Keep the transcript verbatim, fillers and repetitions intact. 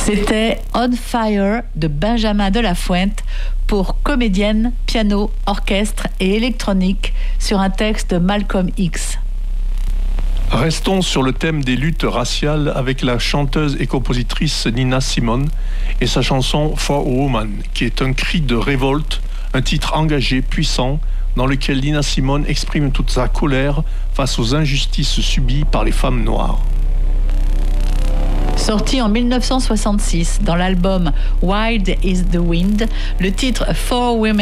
C'était On Fire de Benjamin de la Fuente pour comédienne, piano, orchestre et électronique sur un texte de Malcolm X. Restons sur le thème des luttes raciales avec la chanteuse et compositrice Nina Simone et sa chanson For a Woman, qui est un cri de révolte, un titre engagé, puissant, dans lequel Nina Simone exprime toute sa colère face aux injustices subies par les femmes noires. Sorti en mille neuf cent soixante-six dans l'album Wild is the Wind, le titre For Women